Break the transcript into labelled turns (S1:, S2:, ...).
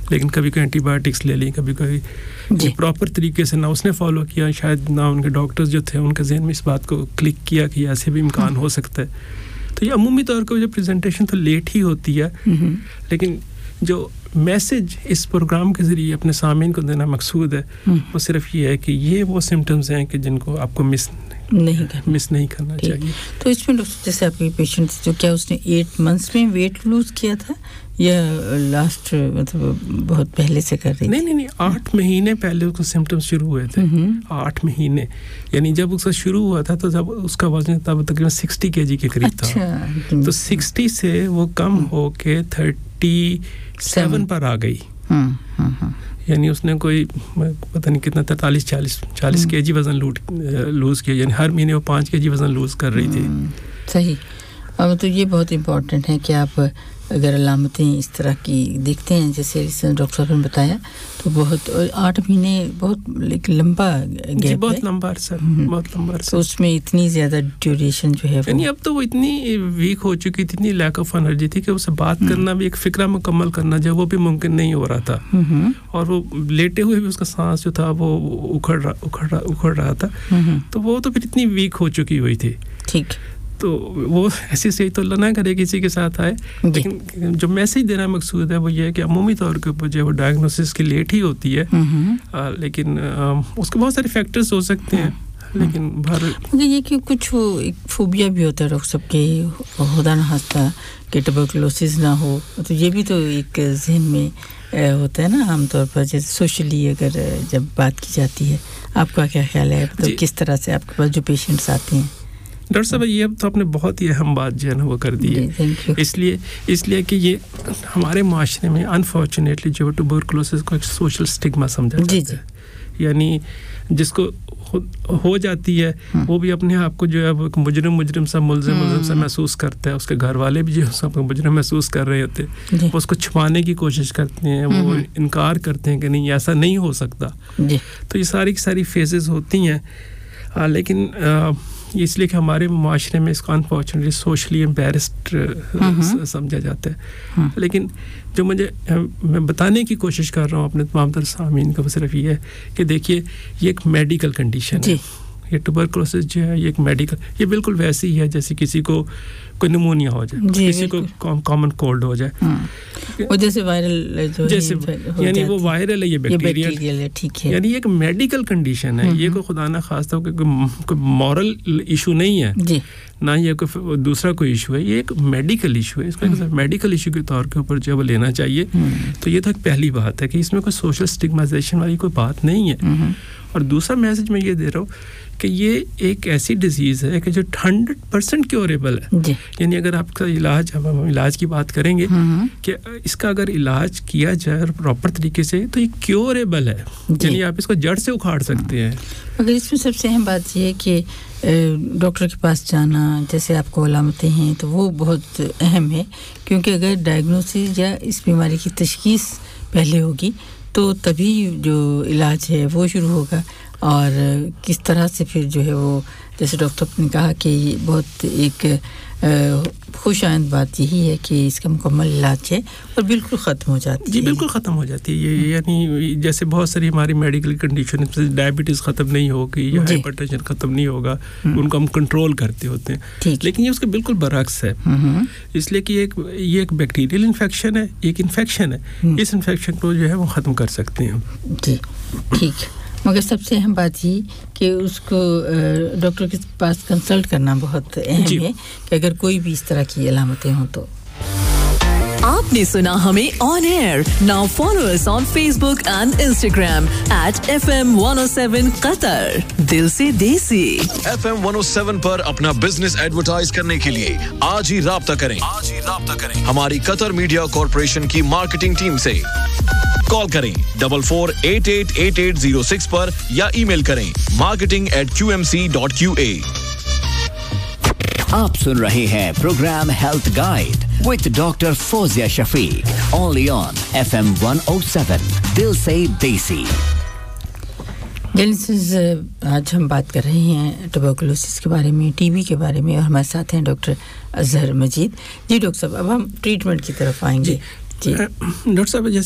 S1: लेकिन कभी कोई एंटीबायोटिक्स ले ली, कभी कोई प्रॉपर तरीके से ना उसने फॉलो किया, शायद ना उनके डॉक्टर्स जो थे उनके ज़हन में इस बात को क्लिक किया कि ऐसे भी इम्कान हो सकता है। तो ये अमूमी तौर पर जो प्रेजेंटेशन तो लेट ही होती है, लेकिन जो मैसेज इस प्रोग्राम के ज़रिए अपने सामीन को देना मकसूद है वो सिर्फ ये है कि ये वो सिम्टम्स हैं कि जिनको आपको मिस नहीं करना चाहिए।
S2: तो इसमें डॉक्टर जैसे आपके पेशेंट जो क्या उसने 8 मंथ्स में वेट लूज किया था या लास्ट मतलब बहुत पहले से कर रही?
S1: नहीं 8 महीने पहले उसको सिम्टम्स शुरू हुए थे। 8 महीने यानी जब उसका शुरू हुआ था तो जब उसका वजन तब तकरीबन 60 केजी के करीब था। तो 60 से वो कम होके 37 पर आ गई। यानी उसने कोई पता नहीं कितना 40 केजी वजन लूज किया, यानी हर महीने वो 5 केजी वजन लूज कर रही थी।
S2: सही। अब तो ये बहुत इम्पोर्टेंट है कि आप अगर अलामतें इस तरह की देखते हैं जैसे डॉक्टर साहब ने बताया तो बहुत 8 महीने बहुत लंबा गैप
S1: बहुत लंबा अरसा
S2: तो उसमें इतनी ज़्यादा ड्यूरेशन जो है
S1: यानी अब तो वो इतनी वीक हो चुकी थी, इतनी लैक ऑफ एनर्जी थी कि उससे बात करना भी एक फ़िक्रा मुकम्मल करना जो वो भी मुमकिन नहीं हो रहा था। और वो लेटे हुए भी उसका सांस जो था वो उखड़ रहा था। तो वो तो फिर इतनी वीक हो चुकी हुई थी।
S2: ठीक।
S1: तो वो ऐसी सही तो ना करे किसी के साथ आए, लेकिन जो मैसेज देना मकसूद है वो ये है कि अमूमी तौर के ऊपर जो वो डायग्नोसिस की लेट ही होती है, लेकिन उसके बहुत सारे फैक्टर्स हो सकते हैं। लेकिन
S2: मगर ये कि कुछ वो एक फोबिया भी होता है डॉक्टर साहब के खुदा न खास्ता कि ट्यूबरकुलोसिस ना हो, तो ये भी तो एक जहन में होता है ना आमतौर पर जैसे सोशली अगर जब बात की जाती है। आपका क्या ख्याल है, तो किस तरह से आपके पास जो पेशेंट्स आते हैं?
S1: डॉक्टर साहब ये अब तो आपने बहुत ही अहम बात जो है ना वो कर दी है। इसलिए कि ये हमारे माशरे में अनफॉर्चुनेटली जो ट्यूबरकुलोसिस को एक सोशल स्टिग्मा समझा जाता है। यानी जिसको हो जाती है वो भी अपने आप को जो है वो मुजरिम सा मुल्ज़िम सा महसूस करता है। उसके घर वाले भी जो है उसको मुजरिम महसूस कर रहे होते हैं, वो उसको छुपाने की कोशिश करते हैं, वो इनकार करते हैं कि नहीं ऐसा नहीं हो सकता। तो ये सारी की सारी फेजेस होती हैं, लेकिन इसलिए कि हमारे माशरे में इसको अनफॉर्चुनेटली सोशली एम्बैरेस्ड समझा जाता है। लेकिन जो मैं बताने की कोशिश कर रहा हूँ अपने तमाम तर सामीन को सिर्फ ये है कि देखिए ये एक मेडिकल कंडीशन है। ये ट्यूबरकुलोसिस जो है ये एक मेडिकल, ये बिल्कुल वैसे ही है जैसे किसी को कोई निमोनिया हो जाए, किसी को कॉमन कोल्ड हो जाए,
S2: वो जैसे वायरल जो
S1: जैसे यानी वो वायरल है, ये बैक्टीरियल
S2: है। ठीक है,
S1: यानी एक मेडिकल कंडीशन है। ये कोई खुदा ना खास्ता कोई मॉरल इशू नहीं है जी, ना ये कोई दूसरा कोई इशू है, ये एक मेडिकल इशू है। इसको एक मेडिकल इशू के तौर के ऊपर जो लेना चाहिए। तो ये तो एक पहली बात है कि इसमें कोई सोशल स्टिग्माइजेशन वाली कोई बात नहीं है। और दूसरा मैसेज मैं ये दे रहा हूँ कि ये एक ऐसी डिजीज़ है कि जो 100% क्योरेबल है। यानी अगर आपका इलाज, अब हम इलाज की बात करेंगे कि इसका अगर इलाज किया जाए प्रॉपर तरीके से तो ये क्योरेबल है, यानी आप इसको जड़ से उखाड़ सकते हैं।
S2: मगर इसमें सबसे अहम बात ये है कि डॉक्टर के पास जाना, जैसे आपको अलामतें हैं तो वो बहुत अहम है, क्योंकि अगर डायग्नोसिस या इस बीमारी की तशखीस पहले होगी तो तभी जो इलाज है वो शुरू होगा। और किस तरह से फिर जो है वो जैसे डॉक्टर ने कहा कि बहुत एक खुश आइंद बात यही है कि इसका मुकम्मल इलाज है और बिल्कुल ख़त्म हो जाती है।
S1: जी बिल्कुल ख़त्म हो जाती है। ये यानी जैसे बहुत सारी हमारी मेडिकल कंडीशन है, डायबिटीज़ ख़त्म नहीं होगी या हाइपरटेंशन ख़त्म नहीं होगा, उनको हम कंट्रोल करते होते हैं। लेकिन ये उसके बिल्कुल बरअक्स है, इसलिए कि ये एक बैक्टीरियल इन्फेक्शन है, एक इन्फेक्शन है। इस इन्फेक्शन को जो है वो ख़त्म कर सकते हैं।
S2: जी ठीक। मगर सबसे अहम बात ये कि उसको डॉक्टर के पास कंसल्ट करना बहुत अहम है कि अगर कोई भी इस तरह की अलामतें हों तो।
S3: आपने सुना हमें on air. Now follow us on Facebook and Instagram @FM107 Qatar। दिल से देसी।
S4: FM 107 पर अपना बिजनेस एडवर्टाइज करने के लिए आज ही राब्ता करें हमारी कतर मीडिया कॉर्पोरेशन की मार्केटिंग टीम से। कॉल करें 44888806 पर या ईमेल करें marketing@qmc.qa।
S5: आप सुन रहे हैं programme health guide with doctor Fauzia Shafiq only on FM 107 दिल से देसी।
S2: आज हम बात कर रहे हैं ट्यूबरकुलोसिस के बारे में, टीबी के बारे में, और हमारे साथ हैं डॉक्टर अजहर मजीद। जी डॉक्टर साहब, अब हम ट्रीटमेंट की तरफ आएंगे। जी
S1: डॉक्टर साहब,